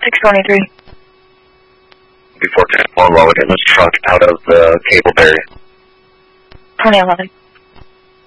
623. Before 10 while we're getting this truck out of the cable area. 2011.